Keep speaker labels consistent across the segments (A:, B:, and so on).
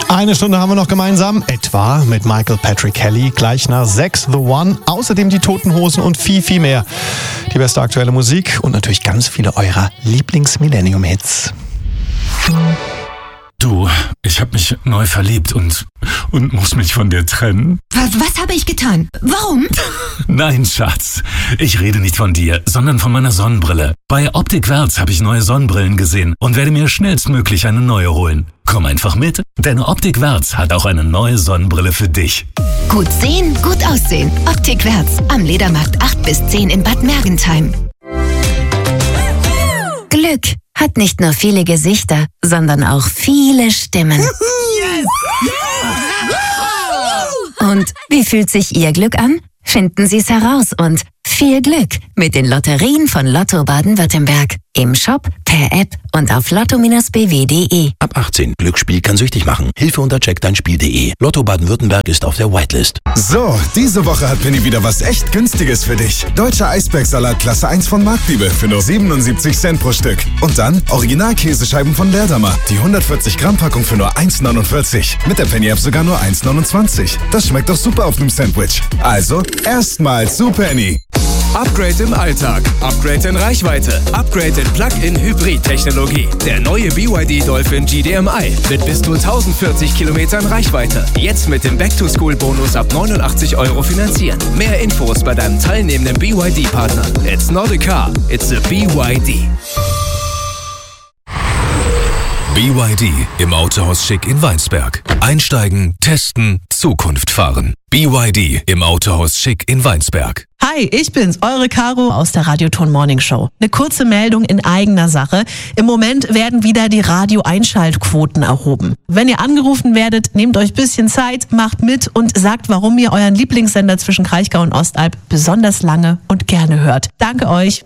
A: Eine Stunde haben wir noch gemeinsam, etwa mit Michael Patrick Kelly, gleich nach 6 The One, außerdem die Toten Hosen und viel, viel mehr. Die beste aktuelle Musik und natürlich ganz viele eurer Lieblings-Millennium-Hits.
B: Du, ich habe mich neu verliebt und muss mich von dir trennen.
C: Was habe ich getan? Warum?
B: Nein, Schatz. Ich rede nicht von dir, sondern von meiner Sonnenbrille. Bei Optik Werts habe ich neue Sonnenbrillen gesehen und werde mir schnellstmöglich eine neue holen. Komm einfach mit, denn Optik Werts hat auch eine neue Sonnenbrille für dich.
C: Gut sehen, gut aussehen. Optik Werts. Am Ledermarkt 8 bis 10 in Bad Mergentheim. Glück hat nicht nur viele Gesichter, sondern auch viele Stimmen. Und wie fühlt sich Ihr Glück an? Finden Sie es heraus und viel Glück mit den Lotterien von Lotto Baden-Württemberg. Im Shop, per App und auf lotto-bw.de.
D: Ab 18. Glücksspiel kann süchtig machen. Hilfe unter checkdeinspiel.de. Lotto Baden-Württemberg ist auf der Whitelist.
E: So, diese Woche hat Penny wieder was echt Günstiges für dich. Deutscher Eisbergsalat Klasse 1 von Marktliebe für nur 77 Cent pro Stück. Und dann Original-Käsescheiben von Leerdammer. Die 140 Gramm Packung für nur 1,49. Mit der Penny-App sogar nur 1,29. Das schmeckt doch super auf einem Sandwich. Also, erstmal zu Penny.
F: Upgrade im Alltag, Upgrade in Reichweite, Upgrade in Plug-in-Hybrid-Technologie. Der neue BYD Dolphin GDMI mit bis zu 1040 Kilometern Reichweite. Jetzt mit dem Back-to-School-Bonus ab 89 € finanzieren. Mehr Infos bei deinem teilnehmenden BYD-Partner. It's not a car, it's a BYD.
G: BYD im Autohaus Schick in Weinsberg. Einsteigen, testen, Zukunft fahren. BYD im Autohaus Schick in Weinsberg.
H: Hi, ich bin's, eure Caro aus der Radioton Morning Show. Eine kurze Meldung in eigener Sache. Im Moment werden wieder die Radio-Einschaltquoten erhoben. Wenn ihr angerufen werdet, nehmt euch ein bisschen Zeit, macht mit und sagt, warum ihr euren Lieblingssender zwischen Kraichgau und Ostalb besonders lange und gerne hört. Danke euch.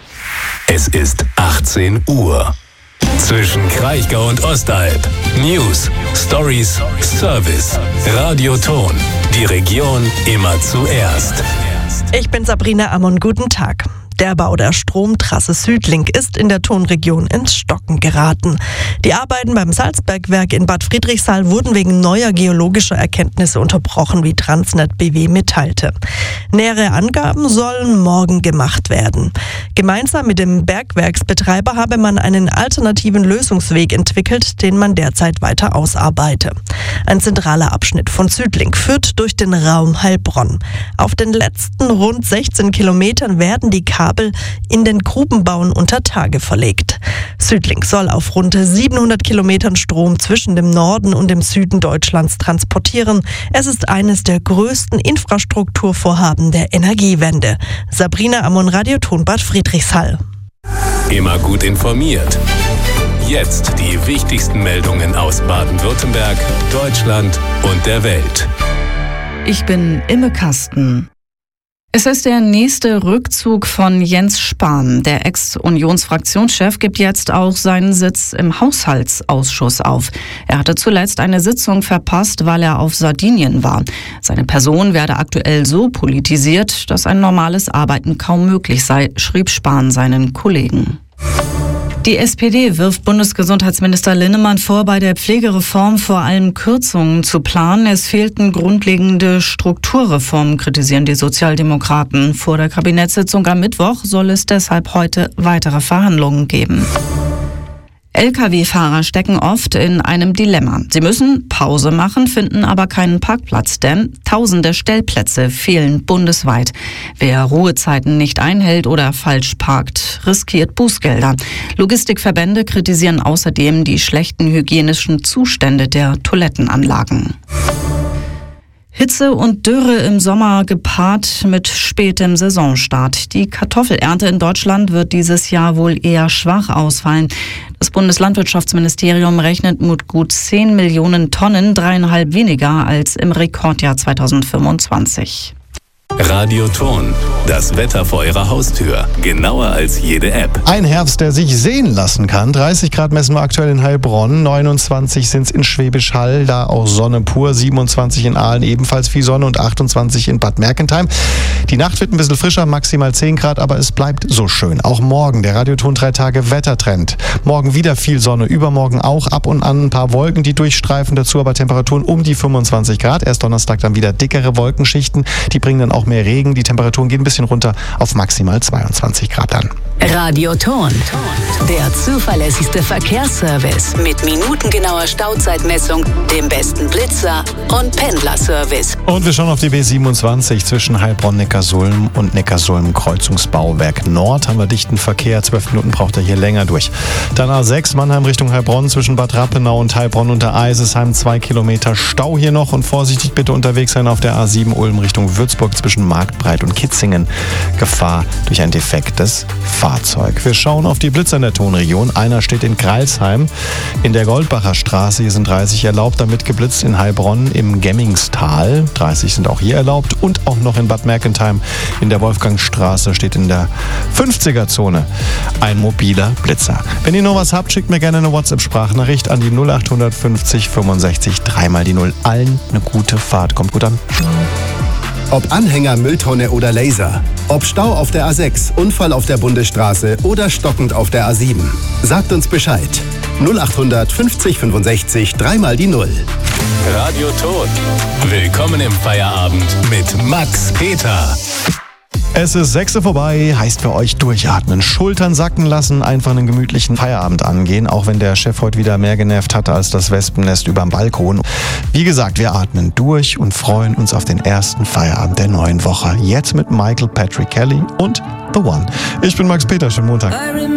G: Es ist 18 Uhr. Zwischen Kraichgau und Ostalb. News, Stories, Service. Radioton. Die Region immer zuerst.
I: Ich bin Sabrina Ammon, guten Tag. Der Bau der Stromtrasse Südlink ist in der Tonregion ins Stocken geraten. Die Arbeiten beim Salzbergwerk in Bad Friedrichshall wurden wegen neuer geologischer Erkenntnisse unterbrochen, wie Transnet BW mitteilte. Nähere Angaben sollen morgen gemacht werden. Gemeinsam mit dem Bergwerksbetreiber habe man einen alternativen Lösungsweg entwickelt, den man derzeit weiter ausarbeite. Ein zentraler Abschnitt von Südlink führt durch den Raum Heilbronn. Auf den letzten rund 16 Kilometern werden die Kabel in den Grubenbauen unter Tage verlegt. Südlink soll auf rund 700 Kilometern Strom zwischen dem Norden und dem Süden Deutschlands transportieren. Es ist eines der größten Infrastrukturvorhaben der Energiewende. Sabrina Ammon, Radioton Bad Friedrichshall.
G: Immer gut informiert. Jetzt die wichtigsten Meldungen aus Baden-Württemberg, Deutschland und der Welt.
J: Ich bin Imme Kasten. Es ist der nächste Rückzug von Jens Spahn. Der Ex-Unionsfraktionschef gibt jetzt auch seinen Sitz im Haushaltsausschuss auf. Er hatte zuletzt eine Sitzung verpasst, weil er auf Sardinien war. Seine Person werde aktuell so politisiert, dass ein normales Arbeiten kaum möglich sei, schrieb Spahn seinen Kollegen. Die SPD wirft Bundesgesundheitsminister Linnemann vor, bei der Pflegereform vor allem Kürzungen zu planen. Es fehlten grundlegende Strukturreformen, kritisieren die Sozialdemokraten. Vor der Kabinettssitzung am Mittwoch soll es deshalb heute weitere Verhandlungen geben. Lkw-Fahrer stecken oft in einem Dilemma. Sie müssen Pause machen, finden aber keinen Parkplatz, denn tausende Stellplätze fehlen bundesweit. Wer Ruhezeiten nicht einhält oder falsch parkt, riskiert Bußgelder. Logistikverbände kritisieren außerdem die schlechten hygienischen Zustände der Toilettenanlagen. Hitze und Dürre im Sommer gepaart mit spätem Saisonstart. Die Kartoffelernte in Deutschland wird dieses Jahr wohl eher schwach ausfallen. Das Bundeslandwirtschaftsministerium rechnet mit gut 10 Millionen Tonnen, 3,5 weniger als im Rekordjahr 2025.
B: Radioton, das Wetter vor Ihrer Haustür. Genauer als jede App.
A: Ein Herbst, der sich sehen lassen kann. 30 Grad messen wir aktuell in Heilbronn, 29 sind es in Schwäbisch Hall, da auch Sonne pur, 27 in Aalen ebenfalls viel Sonne und 28 in Bad Mergentheim. Die Nacht wird ein bisschen frischer, maximal 10 Grad, aber es bleibt so schön. Auch morgen, der Radioton 3 Tage Wettertrend. Morgen wieder viel Sonne, übermorgen auch ab und an ein paar Wolken, die durchstreifen, dazu aber Temperaturen um die 25 Grad. Erst Donnerstag dann wieder dickere Wolkenschichten, die bringen dann auch mehr Regen. Die Temperaturen gehen ein bisschen runter auf maximal 22 Grad dann.
C: Radioton, der zuverlässigste Verkehrsservice mit minutengenauer Stauzeitmessung, dem besten Blitzer und Pendlerservice.
A: Und wir schauen auf die B27 zwischen Heilbronn-Neckarsulm und Neckarsulm-Kreuzungsbauwerk Nord. Haben wir dichten Verkehr, 12 Minuten braucht er hier länger durch. Dann A6 Mannheim Richtung Heilbronn zwischen Bad Rappenau und Heilbronn unter Eisesheim, 2 Kilometer Stau hier noch. Und vorsichtig bitte unterwegs sein auf der A7 Ulm Richtung Würzburg zwischen Marktbreit und Kitzingen. Gefahr durch ein defektes Fahrzeug. Wir schauen auf die Blitzer in der Tonregion. Einer steht in Greilsheim in der Goldbacher Straße. Hier sind 30 erlaubt, damit geblitzt in Heilbronn im Gemmingstal. 30 sind auch hier erlaubt und auch noch in Bad Mergentheim in der Wolfgangstraße steht in der 50er-Zone ein mobiler Blitzer. Wenn ihr noch was habt, schickt mir gerne eine WhatsApp-Sprachnachricht an die 0850 65 3 die 0. Allen eine gute Fahrt. Kommt gut an.
K: Ob Anhänger, Mülltonne oder Laser. Ob Stau auf der A6, Unfall auf der Bundesstraße oder stockend auf der A7. Sagt uns Bescheid. 0800 50 65 3 die 0.
B: Radioton. Willkommen im Feierabend mit Max Peter.
A: Es ist 6 Uhr vorbei, heißt für euch durchatmen, Schultern sacken lassen, einfach einen gemütlichen Feierabend angehen, auch wenn der Chef heute wieder mehr genervt hatte als das Wespennest überm Balkon. Wie gesagt, wir atmen durch und freuen uns auf den ersten Feierabend der neuen Woche. Jetzt mit Michael Patrick Kelly und The One. Ich bin Max Peter, schönen Montag.